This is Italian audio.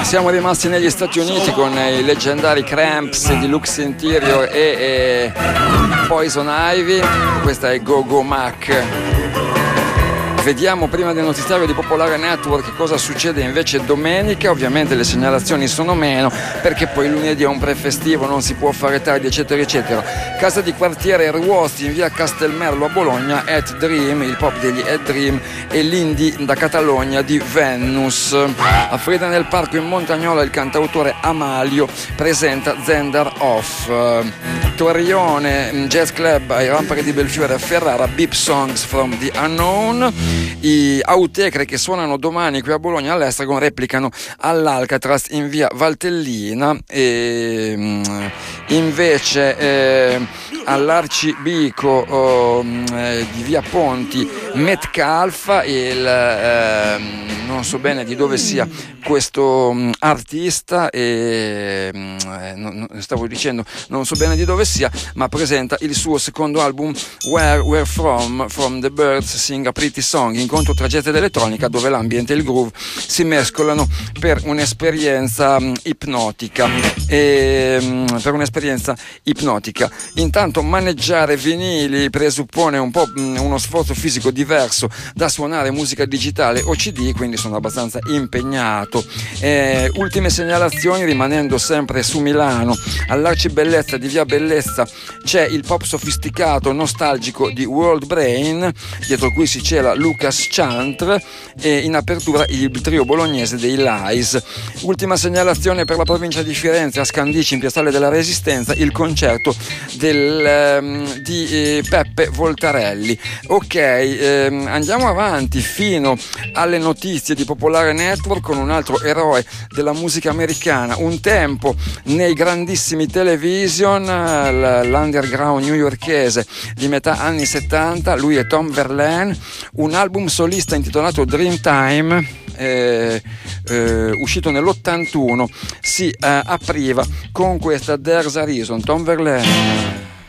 Siamo rimasti negli Stati Uniti con i leggendari Cramps di Lux Interior e Poison Ivy. Questa è Go Go Mac. Vediamo prima del notiziario di Popolare Network cosa succede invece domenica. Ovviamente le segnalazioni sono meno perché poi lunedì è un prefestivo, non si può fare tardi, eccetera eccetera. Casa di quartiere Ruosti in via Castelmerlo a Bologna, Ed Dream, il pop degli Ed Dream, e l'indie da Catalogna di Venus. A Freda nel Parco in Montagnola il cantautore Amalio presenta Zender Off. Torrione Jazz Club ai Rampari di Belfiore a Ferrara, Beep Songs from the Unknown. I Autecre che suonano domani qui a Bologna all'Estragon replicano all'Alcatraz in via Valtellina, e invece all'Arcibico di via Ponti Metcalfa non so bene di dove sia questo artista e stavo dicendo non so bene di dove sia, ma presenta il suo secondo album Where We're From the Birds Sing a Pretty Song, incontro tra jazz ed elettronica dove l'ambiente e il groove si mescolano per un'esperienza ipnotica. Intanto maneggiare vinili presuppone un po' uno sforzo fisico diverso da suonare musica digitale o CD, quindi sono abbastanza impegnato. Ultime segnalazioni, rimanendo sempre su Milano, all'Arcibellezza di via Bellezza c'è il pop sofisticato nostalgico di World Brain, dietro cui si cela Lucas Chantre, e in apertura il trio bolognese dei Lies. Ultima segnalazione per la provincia di Firenze, a Scandici in Piazzale della Resistenza, il concerto di Peppe Voltarelli. Ok, andiamo avanti fino alle notizie di Popolare Network con un altro eroe della musica americana. Un tempo nei grandissimi television, l'underground newyorkese di metà anni 70, lui è Tom Verlaine. Un album solista intitolato Dreamtime, uscito nell'81, si apriva con questa There's a Reason, Tom Verlaine.